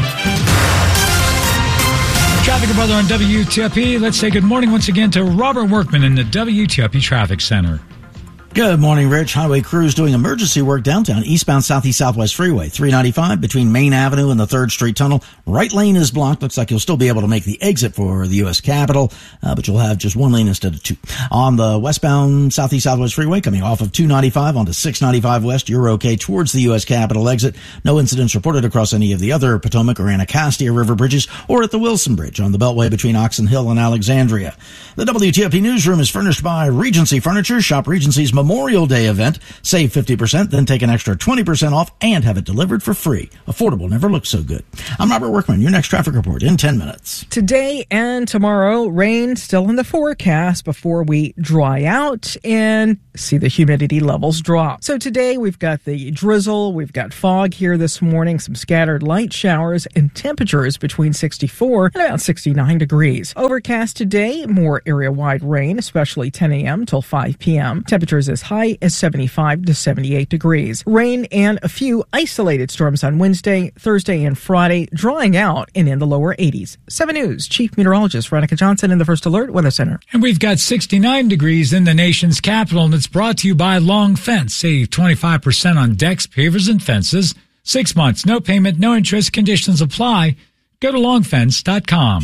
Traffic Brother on W T O P. Let's say good morning once again to Robert Workman in the W T O P Traffic Center. Good morning, Rich. Highway crews doing emergency work downtown, eastbound Southeast Southwest Freeway, three ninety-five between Main Avenue and the third Street Tunnel. Right lane is blocked. Looks like you'll still be able to make the exit for the U S Capitol, uh, but you'll have just one lane instead of two. On the westbound Southeast Southwest Freeway, coming off of two ninety-five onto six ninety-five West, you're okay towards the U S Capitol exit. No incidents reported across any of the other Potomac or Anacostia River bridges or at the Wilson Bridge on the Beltway between Oxon Hill and Alexandria. The W T O P newsroom is furnished by Regency Furniture. Shop Regency's Memorial Day event. Save fifty percent, then take an extra twenty percent off and have it delivered for free. Affordable never looked so good. I'm Robert Workman. Your next traffic report in ten minutes. Today and tomorrow, rain still in the forecast before we dry out and see the humidity levels drop. So today we've got the drizzle, we've got fog here this morning, some scattered light showers, and temperatures between sixty-four and about sixty-nine degrees. Overcast today, more area-wide rain, especially ten a.m. till five p.m. Temperatures as high as seventy-five to seventy-eight degrees. Rain and a few isolated storms on Wednesday, Thursday, and Friday, drying out and in the lower eighties. seven News Chief Meteorologist Veronica Johnson in the First Alert Weather Center. And we've got sixty-nine degrees in the nation's capital, and it's brought to you by Long Fence. Save twenty-five percent on decks, pavers, and fences. Six months, no payment, no interest. Conditions apply. Go to long fence dot com.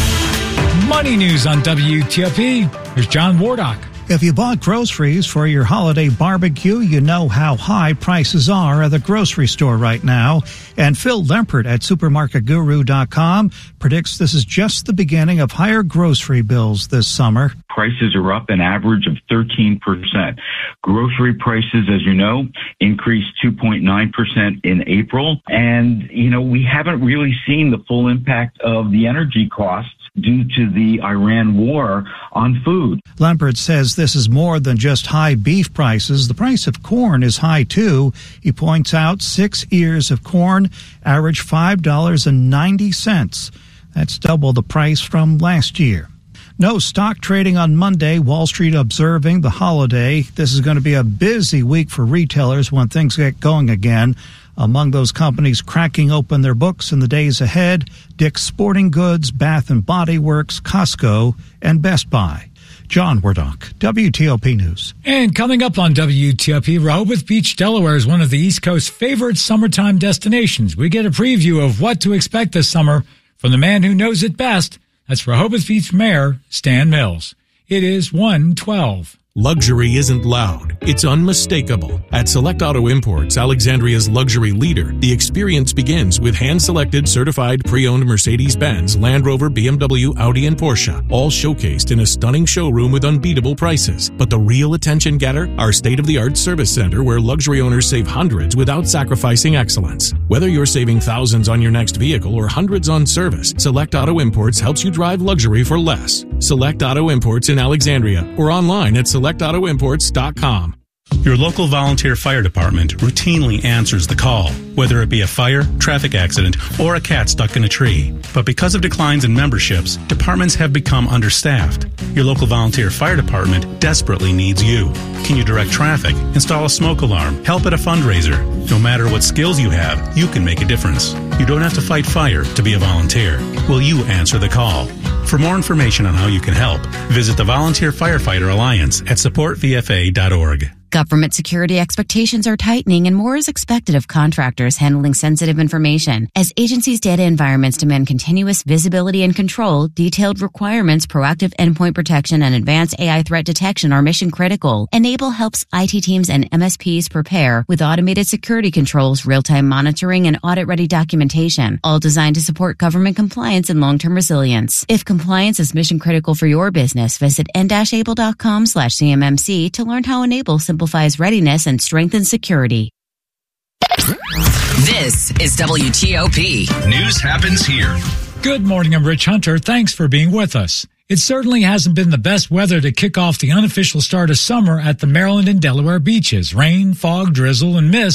Money news on W T O P. Here's John Wardock. If you bought groceries for your holiday barbecue, you know how high prices are at the grocery store right now. And Phil Lempert at supermarket guru dot com predicts this is just the beginning of higher grocery bills this summer. Prices are up an average of thirteen percent. Grocery prices, as you know, increased two point nine percent in April. And, you know, we haven't really seen the full impact of the energy costs due to the Iran war on food. Lempert says this is more than just high beef prices. The price of corn is high, too. He points out six ears of corn average five dollars and ninety cents. That's double the price from last year. No stock trading on Monday. Wall Street observing the holiday. This is going to be a busy week for retailers when things get going again. Among those companies cracking open their books in the days ahead, Dick's Sporting Goods, Bath and Body Works, Costco, and Best Buy. John Wardock, W T O P News. And coming up on W T O P, Rehoboth Beach, Delaware is one of the East Coast's favorite summertime destinations. We get a preview of what to expect this summer from the man who knows it best. That's Rehoboth Beach Mayor Stan Mills. It is one twelve. Luxury isn't loud, it's unmistakable. At Select Auto Imports, Alexandria's luxury leader, the experience begins with hand-selected, certified, pre-owned Mercedes-Benz, Land Rover, B M W, Audi, and Porsche, all showcased in a stunning showroom with unbeatable prices. But the real attention getter? Our state-of-the-art service center where luxury owners save hundreds without sacrificing excellence. Whether you're saving thousands on your next vehicle or hundreds on service, Select Auto Imports helps you drive luxury for less. Select Auto Imports in Alexandria or online at select auto imports dot com. Your local volunteer fire department routinely answers the call, whether it be a fire, traffic accident, or a cat stuck in a tree. But because of declines in memberships, departments have become understaffed. Your local volunteer fire department desperately needs you. Can you direct traffic, install a smoke alarm, help at a fundraiser? No matter what skills you have, you can make a difference. You don't have to fight fire to be a volunteer. Will you answer the call? For more information on how you can help, visit the Volunteer Firefighter Alliance at support v f a dot org. Government security expectations are tightening and more is expected of contractors handling sensitive information. As agencies' data environments demand continuous visibility and control, detailed requirements, proactive endpoint protection, and advanced A I threat detection are mission critical. Enable helps I T teams and M S Ps prepare with automated security controls, real-time monitoring, and audit-ready documentation, all designed to support government compliance and long-term resilience. If compliance is mission critical for your business, visit n dash able dot com slash C M M C to learn how Enable simplifies readiness and strengthens security. This is W T O P. News happens here. Good morning, I'm Rich Hunter. Thanks for being with us. It certainly hasn't been the best weather to kick off the unofficial start of summer at the Maryland and Delaware beaches. Rain, fog, drizzle, and mist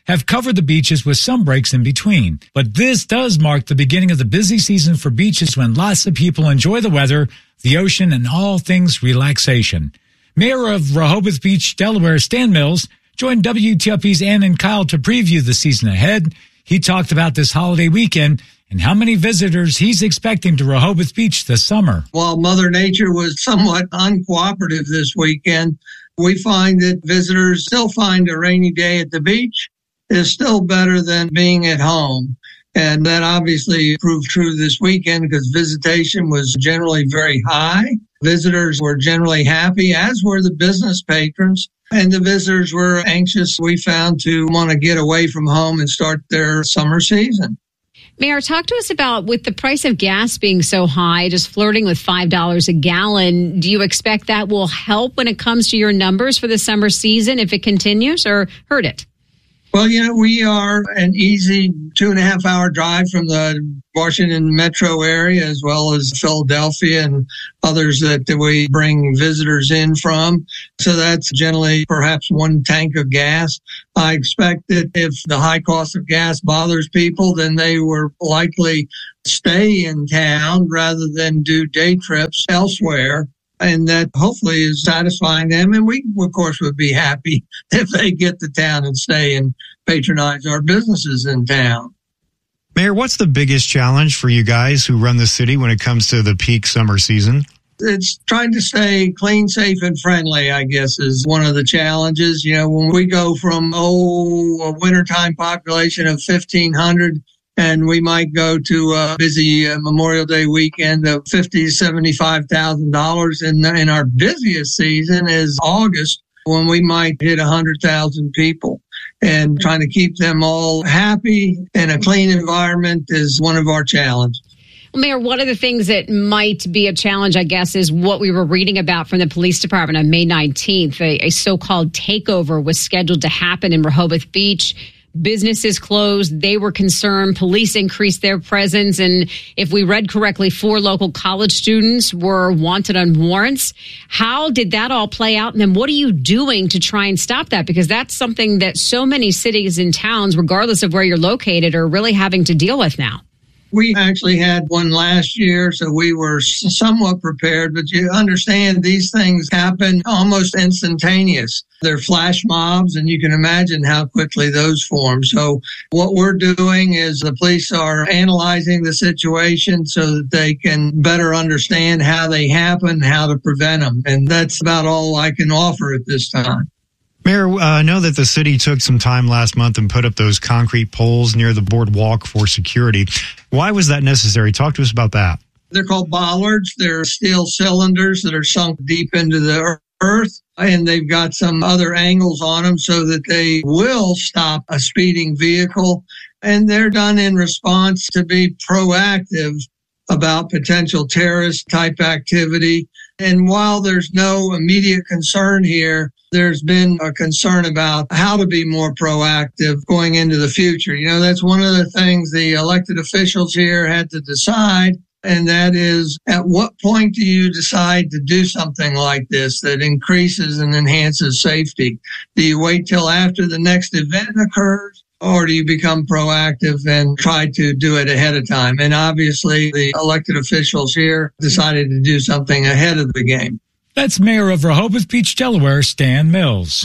have covered the beaches with some breaks in between. But this does mark the beginning of the busy season for beaches when lots of people enjoy the weather, the ocean, and all things relaxation. Mayor of Rehoboth Beach, Delaware, Stan Mills, joined W T O P's Ann and Kyle to preview the season ahead. He talked about this holiday weekend and how many visitors he's expecting to Rehoboth Beach this summer. While Mother Nature was somewhat uncooperative this weekend, we find that visitors still find a rainy day at the beach is still better than being at home. And that obviously proved true this weekend because visitation was generally very high. Visitors were generally happy, as were the business patrons. And the visitors were anxious, we found, to want to get away from home and start their summer season. Mayor, talk to us about, with the price of gas being so high, just flirting with five dollars a gallon, do you expect that will help when it comes to your numbers for the summer season if it continues, or hurt it? Well, you know, we are an easy two and a half hour drive from the Washington metro area, as well as Philadelphia and others that we bring visitors in from. So that's generally perhaps one tank of gas. I expect that if the high cost of gas bothers people, then they will likely stay in town rather than do day trips elsewhere. And that hopefully is satisfying them. And we, of course, would be happy if they get to town and stay and patronize our businesses in town. Mayor, what's the biggest challenge for you guys who run the city when it comes to the peak summer season? It's trying to stay clean, safe, and friendly, I guess, is one of the challenges. You know, when we go from, oh, a wintertime population of fifteen hundred, and we might go to a busy uh, Memorial Day weekend of fifty thousand dollars, seventy-five thousand dollars. And in our busiest season is August, when we might hit one hundred thousand people. And trying to keep them all happy in a clean environment is one of our challenges. Well, Mayor, one of the things that might be a challenge, I guess, is what we were reading about from the police department on May nineteenth. A, a so-called takeover was scheduled to happen in Rehoboth Beach. Businesses closed. They were concerned. Police increased their presence. And if we read correctly, four local college students were wanted on warrants. How did that all play out? And then what are you doing to try and stop that? Because that's something that so many cities and towns, regardless of where you're located, are really having to deal with now. We actually had one last year, so we were somewhat prepared. But you understand these things happen almost instantaneous. They're flash mobs, and you can imagine how quickly those form. So what we're doing is the police are analyzing the situation so that they can better understand how they happen, how to prevent them. And that's about all I can offer at this time. Mayor, uh, I know that the city took some time last month and put up those concrete poles near the boardwalk for security. Why was that necessary? Talk to us about that. They're called bollards. They're steel cylinders that are sunk deep into the earth, and they've got some other angles on them so that they will stop a speeding vehicle. And they're done in response to be proactive about potential terrorist type activity. And while there's no immediate concern here, there's been a concern about how to be more proactive going into the future. You know, that's one of the things the elected officials here had to decide. And that is, at what point do you decide to do something like this that increases and enhances safety? Do you wait till after the next event occurs? Or do you become proactive and try to do it ahead of time? And obviously, the elected officials here decided to do something ahead of the game. That's Mayor of Rehoboth Beach, Delaware, Stan Mills.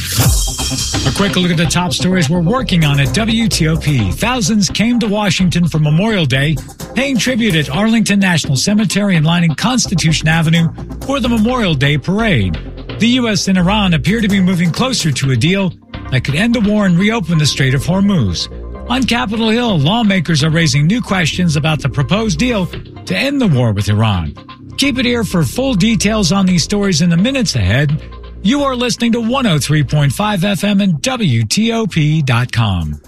A quick look at the top stories we're working on at W T O P. Thousands came to Washington for Memorial Day, paying tribute at Arlington National Cemetery and lining Constitution Avenue for the Memorial Day parade. The U S and Iran appear to be moving closer to a deal that could end the war and reopen the Strait of Hormuz. On Capitol Hill, lawmakers are raising new questions about the proposed deal to end the war with Iran. Keep it here for full details on these stories in the minutes ahead. You are listening to one oh three point five F M and W T O P dot com.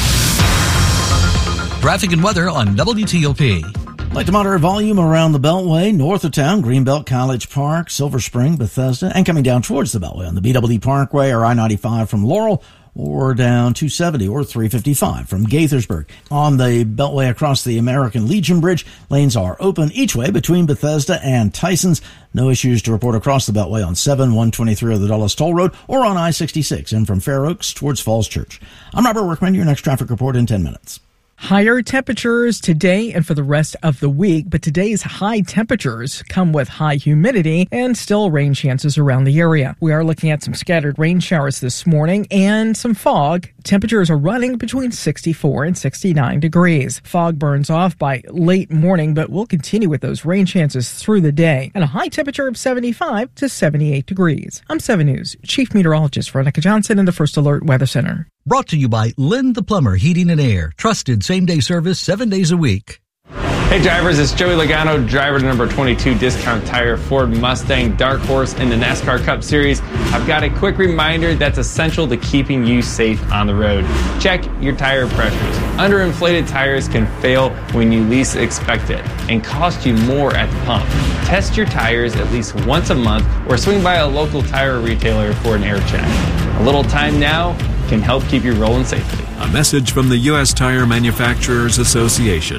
Traffic and weather on W T O P. Like to moderate volume around the Beltway, north of town, Greenbelt, College Park, Silver Spring, Bethesda, and coming down towards the Beltway on the B W Parkway or I ninety-five from Laurel, or down two seventy or three fifty-five from Gaithersburg. On the Beltway across the American Legion Bridge, lanes are open each way between Bethesda and Tysons. No issues to report across the Beltway on seven one twenty-three of the Dulles Toll Road or on I sixty-six in from Fair Oaks towards Falls Church. I'm Robert Workman, your next traffic report in ten minutes. Higher temperatures today and for the rest of the week, but today's high temperatures come with high humidity and still rain chances around the area. We are looking at some scattered rain showers this morning and some fog. Temperatures are running between sixty-four and sixty-nine degrees. Fog burns off by late morning, but we'll continue with those rain chances through the day and a high temperature of seventy-five to seventy-eight degrees. I'm seven News Chief Meteorologist Veronica Johnson in the First Alert Weather Center. Brought to you by Lynn the Plumber Heating and Air. Trusted same-day service seven days a week. Hey drivers, it's Joey Logano, driver to number twenty-two Discount Tire Ford Mustang Dark Horse in the NASCAR Cup Series. I've got a quick reminder that's essential to keeping you safe on the road. Check your tire pressures. Underinflated tires can fail when you least expect it and cost you more at the pump. Test your tires at least once a month or swing by a local tire retailer for an air check. A little time now can help keep you rolling safely. A message from the U S Tire Manufacturers Association.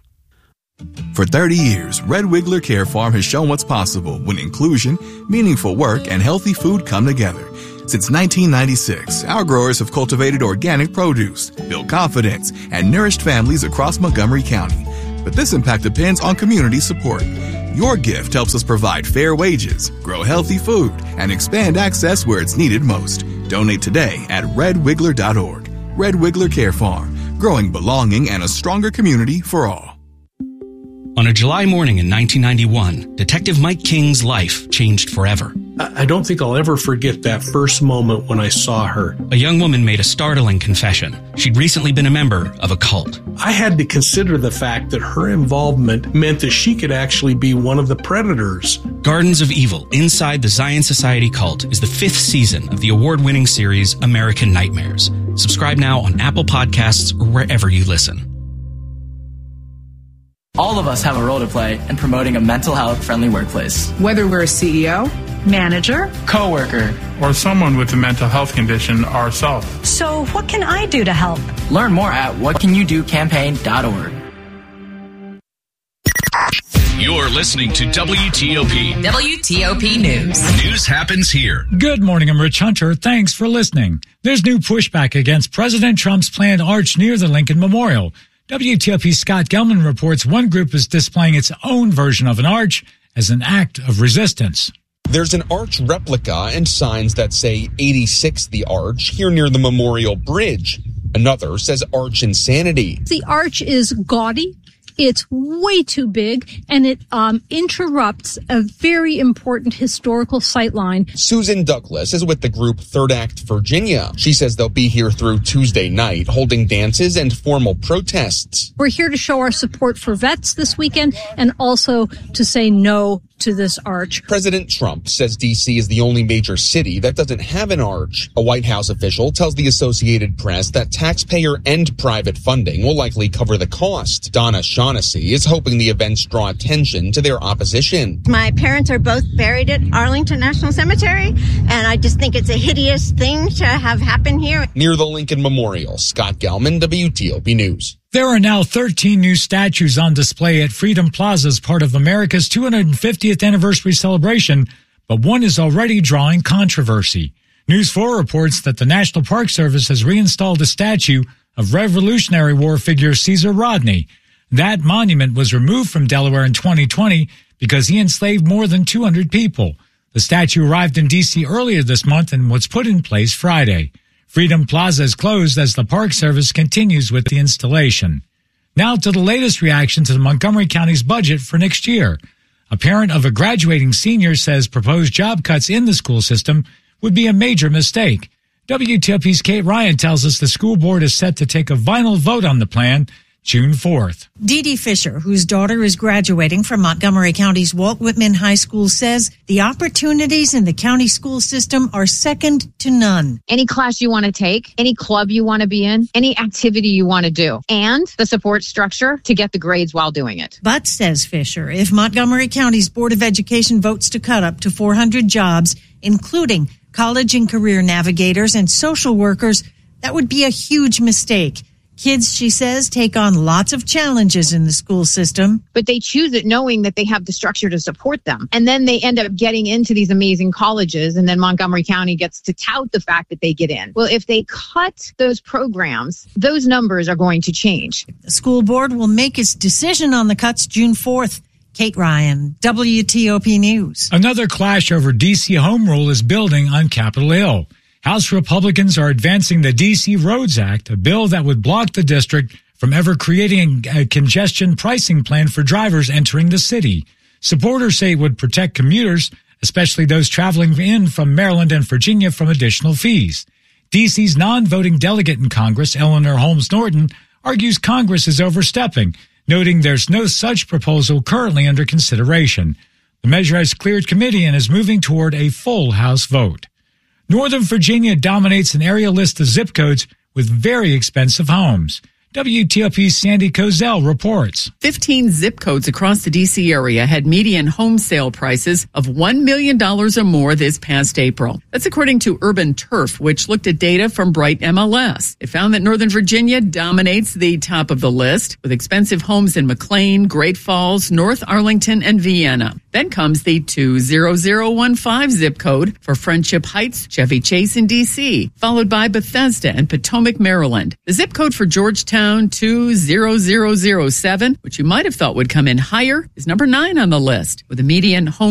For thirty years, Red Wiggler Care Farm has shown what's possible when inclusion, meaningful work, and healthy food come together. Since nineteen ninety-six, our growers have cultivated organic produce, built confidence, and nourished families across Montgomery County. But this impact depends on community support. Your gift helps us provide fair wages, grow healthy food, and expand access where it's needed most. Donate today at red wiggler dot org. Red Wiggler Care Farm, growing belonging and a stronger community for all. On a July morning in nineteen ninety-one, Detective Mike King's life changed forever. I don't think I'll ever forget that first moment when I saw her. A young woman made a startling confession. She'd recently been a member of a cult. I had to consider the fact that her involvement meant that she could actually be one of the predators. Gardens of Evil Inside the Zion Society Cult is the fifth season of the award-winning series American Nightmares. Subscribe now on Apple Podcasts or wherever you listen. All of us have a role to play in promoting a mental health friendly workplace. Whether we're a C E O, manager, coworker, or someone with a mental health condition ourselves. So what can I do to help? Learn more at what can you do campaign dot org. You're listening to W T O P. W T O P News. News happens here. Good morning, I'm Rich Hunter. Thanks for listening. There's new pushback against President Trump's planned arch near the Lincoln Memorial. W T O P's Scott Gelman reports one group is displaying its own version of an arch as an act of resistance. There's an arch replica and signs that say eighty-six the Arch here near the Memorial Bridge. Another says Arch Insanity. The arch is gaudy. It's way too big, and it um, interrupts a very important historical sightline. Susan Douglas is with the group Third Act Virginia. She says they'll be here through Tuesday night, holding dances and formal protests. We're here to show our support for vets this weekend and also to say no to this arch. President Trump says D C is the only major city that doesn't have an arch. A White House official tells the Associated Press that taxpayer and private funding will likely cover the cost. Donna Shaughnessy is hoping the events draw attention to their opposition. My parents are both buried at Arlington National Cemetery, and I just think it's a hideous thing to have happen here. Near the Lincoln Memorial, Scott Gelman, W T O P News. There are now thirteen new statues on display at Freedom Plaza as part of America's two hundred fiftieth anniversary celebration, but one is already drawing controversy. News four reports that the National Park Service has reinstalled a statue of Revolutionary War figure Caesar Rodney. That monument was removed from Delaware in twenty twenty because he enslaved more than two hundred people. The statue arrived in D C earlier this month and was put in place Friday. Freedom Plaza is closed as the Park Service continues with the installation. Now to the latest reaction to the Montgomery County's budget for next year. A parent of a graduating senior says proposed job cuts in the school system would be a major mistake. W T O P's Kate Ryan tells us the school board is set to take a final vote on the plan June fourth. Dee Dee Fisher, whose daughter is graduating from Montgomery County's Walt Whitman High School, says the opportunities in the county school system are second to none. Any class you want to take, any club you want to be in, any activity you want to do, and the support structure to get the grades while doing it. But, says Fisher, if Montgomery County's Board of Education votes to cut up to four hundred jobs, including college and career navigators and social workers, That would be a huge mistake. Kids, she says, take on lots of challenges in the school system. But they choose it knowing that they have the structure to support them. And then they end up getting into these amazing colleges, and then Montgomery County gets to tout the fact that they get in. Well, if they cut those programs, those numbers are going to change. The school board will make its decision on the cuts June fourth. Kate Ryan, W T O P News. Another clash over D C home rule is building on Capitol Hill. House Republicans are advancing the D C Roads Act, a bill that would block the district from ever creating a congestion pricing plan for drivers entering the city. Supporters say it would protect commuters, especially those traveling in from Maryland and Virginia, from additional fees. D C's non-voting delegate in Congress, Eleanor Holmes Norton, argues Congress is overstepping, noting there's no such proposal currently under consideration. The measure has cleared committee and is moving toward a full House vote. Northern Virginia dominates an area list of zip codes with very expensive homes. W T O P's Sandy Kozel reports. fifteen zip codes across the D C area had median home sale prices of one million dollars or more this past April. That's according to Urban Turf, which looked at data from Bright M L S. It found that Northern Virginia dominates the top of the list, with expensive homes in McLean, Great Falls, North Arlington, and Vienna. Then comes the two zero zero one five zip code for Friendship Heights, Chevy Chase, and D C, followed by Bethesda and Potomac, Maryland. The zip code for Georgetown, two zero zero zero seven, which you might have thought would come in higher, is number nine on the list, with a median home